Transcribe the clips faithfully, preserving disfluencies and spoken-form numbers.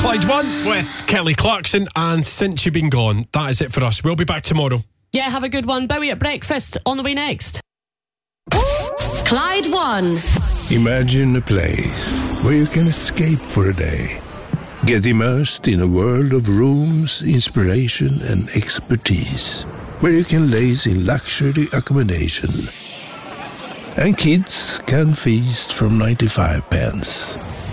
Clyde One with Kelly Clarkson, and Since You've Been Gone. That is it for us. We'll be back tomorrow. Yeah, have a good one. Bowie at breakfast on the way next. Clyde One. Imagine a place where you can escape for a day. Get immersed in a world of rooms, inspiration and expertise. Where you can laze in luxury accommodation. And kids can feast from ninety-five pence.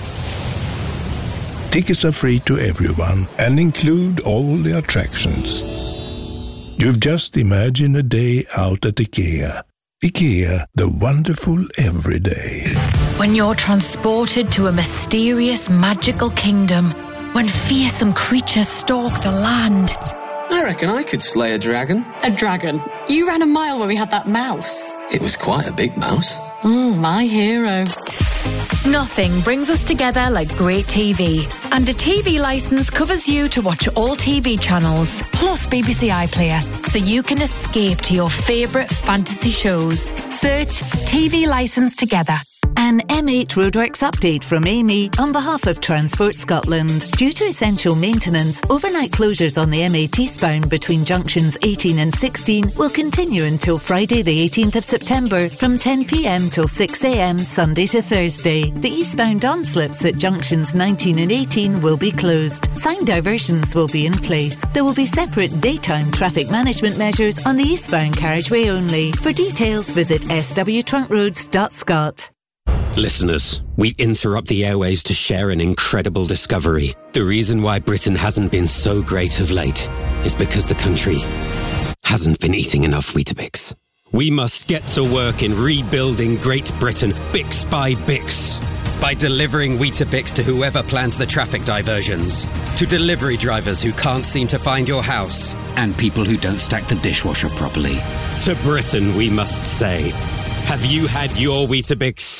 Tickets are free to everyone and include all the attractions. You've just imagined a day out at IKEA. IKEA, the wonderful everyday. When you're transported to a mysterious, magical kingdom, when fearsome creatures stalk the land. I reckon I could slay a dragon. A dragon? You ran a mile when we had that mouse. It was quite a big mouse. Mm, my hero. Nothing brings us together like great T V. And a T V licence covers you to watch all T V channels, plus B B C iPlayer, so you can escape to your favourite fantasy shows. Search T V licence together. An M eight roadworks update from Amy on behalf of Transport Scotland. Due to essential maintenance, overnight closures on the M eight eastbound between junctions eighteen and sixteen will continue until Friday the eighteenth of September from ten p m till six a m Sunday to Thursday. The eastbound onslips at junctions nineteen and eighteen will be closed. Sign diversions will be in place. There will be separate daytime traffic management measures on the eastbound carriageway only. For details, visit s w trunk roads dot scot. Listeners, we interrupt the airwaves to share an incredible discovery. The reason why Britain hasn't been so great of late is because the country hasn't been eating enough Weetabix. We must get to work in rebuilding Great Britain, Bix by Bix. By delivering Weetabix to whoever plans the traffic diversions, to delivery drivers who can't seem to find your house, and people who don't stack the dishwasher properly. To Britain, we must say, have you had your Weetabix?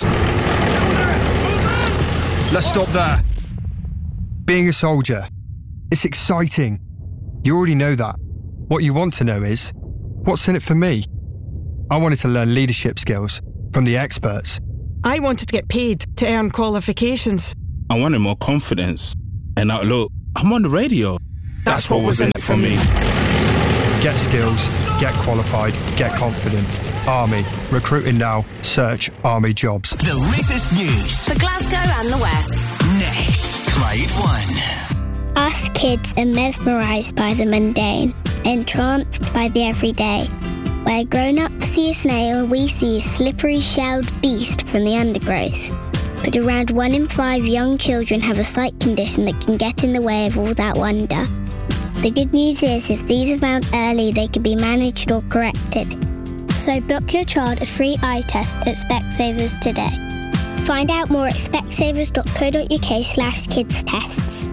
Let's stop there. Being a soldier, it's exciting. You already know that. What you want to know is, what's in it for me? I wanted to learn leadership skills from the experts. I wanted to get paid to earn qualifications. I wanted more confidence. And now look, I'm on the radio. That's, That's what, what was in it for me. Get skills, get qualified, get confident. Army. Recruiting now. Search Army jobs. The latest news for Glasgow and the West. Next, Clyde One. Us kids are mesmerised by the mundane, entranced by the everyday. Where grown-ups see a snail, we see a slippery shelled beast from the undergrowth. But around one in five young children have a sight condition that can get in the way of all that wonder. The good news is, if these are found early, they can be managed or corrected. So book your child a free eye test at Specsavers today. Find out more at specsavers dot co dot u k slash kids tests.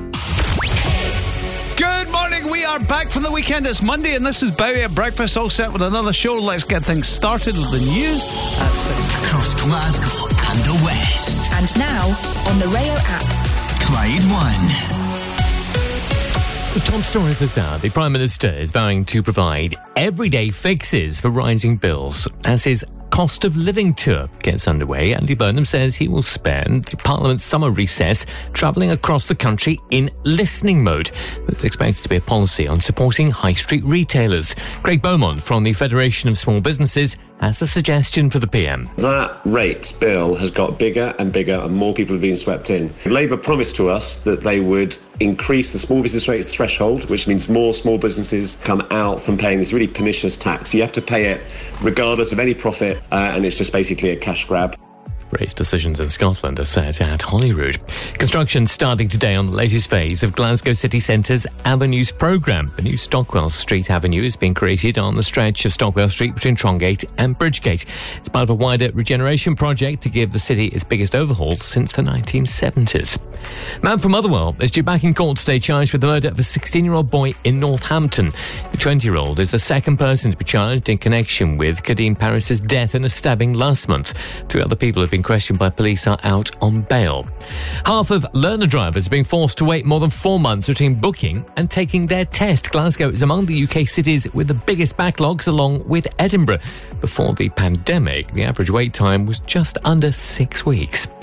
Good morning, we are back from the weekend. It's Monday and this is Bowie at Breakfast, all set with another show. Let's get things started with the news at six. Across Glasgow and the West. And now, on the Rayo app. Clyde One. The top stories this hour. The Prime Minister is vowing to provide everyday fixes for rising bills as his cost of living tour gets underway. Andy Burnham says he will spend Parliament's summer recess travelling across the country in listening mode. There's expected to be a policy on supporting high street retailers. Craig Beaumont from the Federation of Small Businesses has a suggestion for the P M. That rates bill has got bigger and bigger and more people are being swept in. Labour promised to us that they would increase the small business rates threshold, which means more small businesses come out from paying this really pernicious tax. You have to pay it regardless of any profit, uh, and it's just basically a cash grab. Race decisions in Scotland are set at Holyrood. Construction starting today on the latest phase of Glasgow City Centre's Avenues programme. The new Stockwell Street Avenue is being created on the stretch of Stockwell Street between Trongate and Bridgegate. It's part of a wider regeneration project to give the city its biggest overhaul since the nineteen seventies. Man from Motherwell is due back in court today, charged with the murder of a sixteen-year-old boy in Northampton. The twenty-year-old is the second person to be charged in connection with Kadeem Paris's death in a stabbing last month. Three other people have been questioned by police are out on bail. Half of learner drivers are being forced to wait more than four months between booking and taking their test. Glasgow is among the U K cities with the biggest backlogs, along with Edinburgh. Before the pandemic, the average wait time was just under six weeks.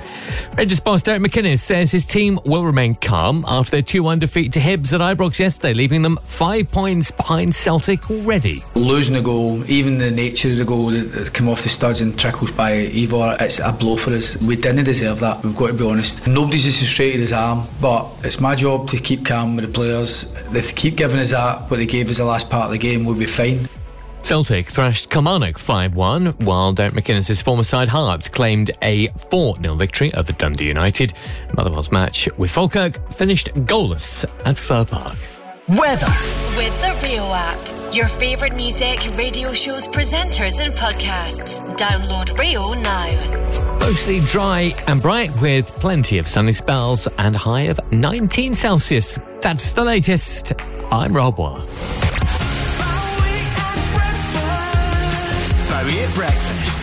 Rangers boss Derek McInnes says his team will remain calm after their two one defeat to Hibs at Ibrox yesterday, leaving them five points behind Celtic already. Losing the goal, even the nature of the goal that came off the studs and trickles by Ivor, it's a blow for us. We didn't deserve that, we've got to be honest. Nobody's as frustrated as I am, but it's my job to keep calm with the players. If they keep giving us that, what they gave us the last part of the game, we'll be fine. Celtic thrashed Kilmarnock five one, while Derek McInnes' former side Hearts claimed a four nil victory over Dundee United. Motherwell's match with Falkirk finished goalless at Fir Park. Weather. With the Rio app, your favourite music, radio shows, presenters and podcasts. Download Rio now. Mostly dry and bright with plenty of sunny spells and a high of nineteen Celsius. That's the latest. I'm Rob Waugh. Bowie at breakfast.